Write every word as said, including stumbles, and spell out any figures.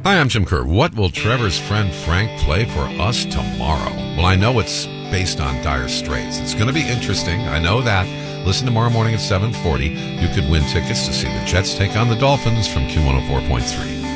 Hi, I'm Jim Kerr. What will Trevor's friend Frank play for us tomorrow? Well, I know it's based on Dire Straits. It's going to be interesting. I know that. Listen tomorrow morning at seven forty. You could win tickets to see the Jets take on the Dolphins from Q one oh four point three.